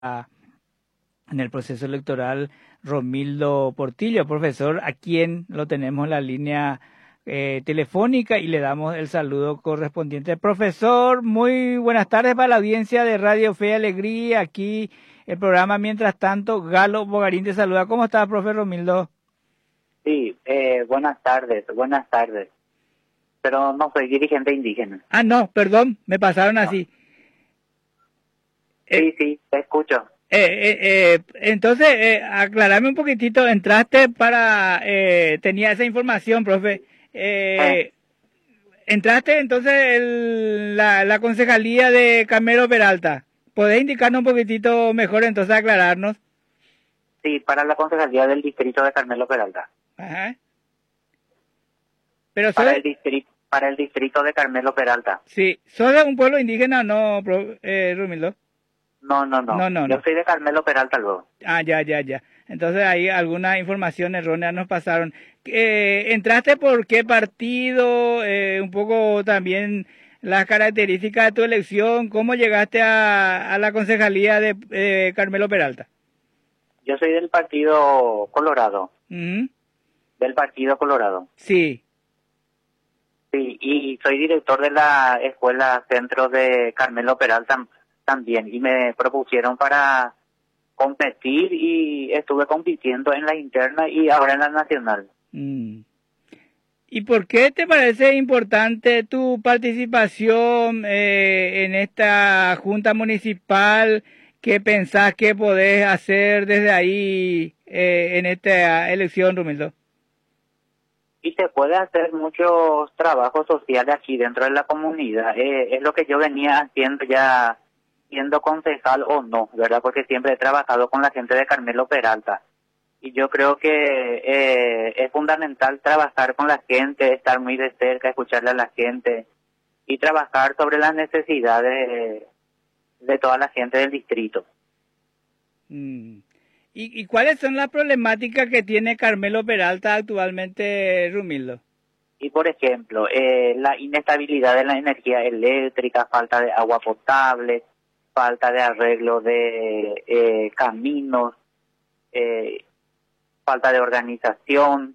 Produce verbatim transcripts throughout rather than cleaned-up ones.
en el proceso electoral Romildo Portillo, profesor, a quien lo tenemos en la línea eh, telefónica y le damos el saludo correspondiente. Profesor, muy buenas tardes para la audiencia de Radio Fe y Alegría. Aquí el programa Mientras Tanto, Galo Bogarín te saluda. ¿Cómo está, profe Romildo? Sí, eh, buenas tardes, buenas tardes. Pero no soy dirigente indígena. Ah, no, perdón, me pasaron No. así. Sí, Eh, sí, te escucho. Eh, eh, eh, entonces, eh, aclarame un poquitito, entraste para, eh, tenía esa información, profe, Eh, eh, entraste entonces en la, la concejalía de Carmelo Peralta. ¿Podés indicarnos un poquitito mejor, entonces aclararnos? sí, para la concejalía del distrito de Carmelo Peralta. Ajá. Pero Para soy, el distrito, para el distrito de Carmelo Peralta. sí, ¿sos de un pueblo indígena o no, pro- eh, Rumildo? No, no, No, no. no, Yo no. soy de Carmelo Peralta luego. Ah, ya, ya, ya. Entonces ahí alguna información errónea nos pasaron. Eh, ¿entraste por qué partido? Eh, un poco también las características de tu elección. ¿Cómo llegaste a, a la concejalía de eh, Carmelo Peralta? Yo soy del Partido Colorado. Ujú. Del Partido Colorado. Sí. Sí, y soy director de la escuela centro de Carmelo Peralta también. Y me propusieron para competir y estuve compitiendo en la interna y ahora en la nacional. Mm. ¿Y por qué te parece importante tu participación eh, en esta junta municipal? ¿Qué pensás que podés hacer desde ahí eh, en esta elección, Rumildo? Y se puede hacer muchos trabajos sociales aquí dentro de la comunidad. Eh, es lo que yo venía haciendo ya siendo concejal o no, ¿verdad? Porque siempre he trabajado con la gente de Carmelo Peralta. Y yo creo que eh, es fundamental trabajar con la gente, estar muy de cerca, escucharle a la gente y trabajar sobre las necesidades de, de toda la gente del distrito. Mm. ¿Y, ¿Y cuáles son las problemáticas que tiene Carmelo Peralta actualmente, Rumildo? Y por ejemplo, eh, la inestabilidad de la energía eléctrica, falta de agua potable, falta de arreglo de eh, caminos, eh, falta de organización.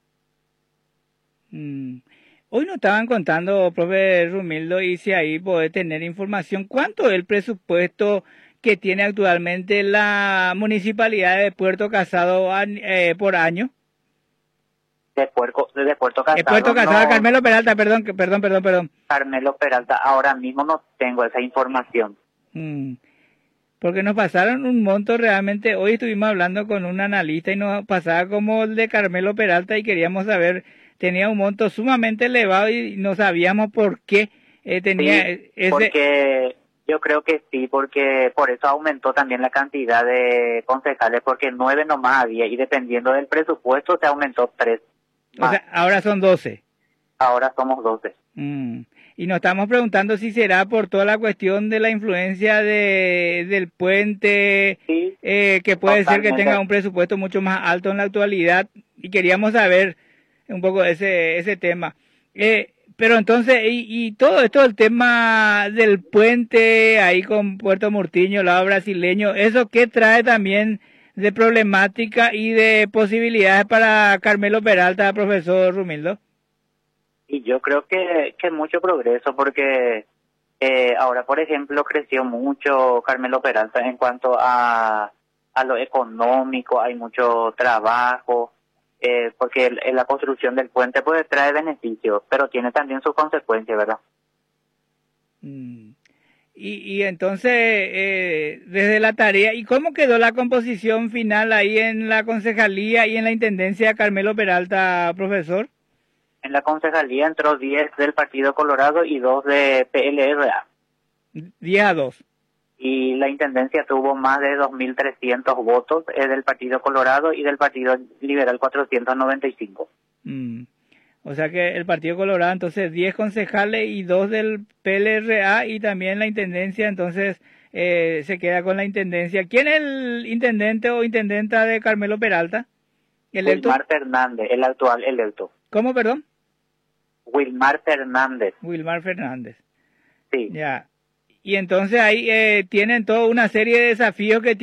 Mm. Hoy nos estaban contando, profe Rumildo, y si ahí podés tener información, ¿cuánto es el presupuesto que tiene actualmente la municipalidad de Puerto Casado eh, por año? De, Puerto, de Puerto Eh, Casado, Puerto Casado, no, Carmelo Peralta, perdón, que- perdón, perdón, perdón. Carmelo Peralta, ahora mismo no tengo esa información. Mm. Porque nos pasaron un monto realmente, hoy estuvimos hablando con un analista y nos pasaba como el de Carmelo Peralta y queríamos saber, tenía un monto sumamente elevado y no sabíamos por qué eh, tenía Sí, ese... porque yo creo que sí, porque por eso aumentó también la cantidad de concejales, porque nueve nomás había y dependiendo del presupuesto se aumentó tres O más. sea, ahora son doce. Ahora somos doce. Mm. Y nos estamos preguntando si será por toda la cuestión de la influencia de, del puente, Sí, eh, que puede ser que totalmente. tenga un presupuesto mucho más alto en la actualidad. Y queríamos saber un poco ese, ese tema. Eh, pero entonces, y, y todo esto, el tema del puente ahí con Puerto Murtiño, lado brasileño, ¿eso qué trae también de problemática y de posibilidades para Carmelo Peralta, profesor Rumildo? Y yo creo que, que mucho progreso porque eh, ahora, por ejemplo, creció mucho Carmelo Peralta en cuanto a, a lo económico, hay mucho trabajo, eh, porque el- el- la construcción del puente puede traer beneficios, pero tiene también sus consecuencias, ¿verdad? Mm. Y, y entonces, eh, desde la tarea, ¿y cómo quedó la composición final ahí en la concejalía y en la intendencia de Carmelo Peralta, profesor? En la concejalía entró diez del Partido Colorado y dos de P L R A. diez a dos. Y la intendencia tuvo más de dos mil trescientos votos eh, del Partido Colorado y del Partido Liberal cuatrocientos noventa y cinco. Mm. O sea que el Partido Colorado, entonces diez concejales y dos del P L R A y también la intendencia, entonces eh, se queda con la intendencia. ¿Quién es el intendente o intendenta de Carmelo Peralta? ¿Electo? Wilmar Fernández, el actual electo. ¿Cómo, perdón? Wilmar Fernández, Wilmar Fernández. sí. Ya. y entonces ahí eh, tienen toda una serie de desafíos que